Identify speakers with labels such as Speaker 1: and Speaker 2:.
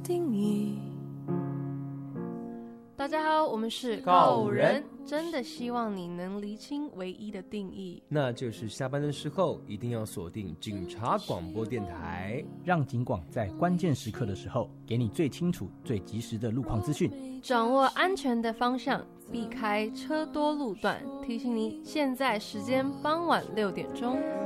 Speaker 1: 定义。
Speaker 2: 大家好，我们是
Speaker 3: 告人，
Speaker 2: 真的希望你能厘清唯一的定义，
Speaker 3: 那就是下班的时候一定要锁定警察广播电台，
Speaker 4: 让警广在关键时刻的时候给你最清楚、最及时的路况资讯，
Speaker 2: 掌握安全的方向，避开车多路段，提醒你现在时间傍晚6点钟。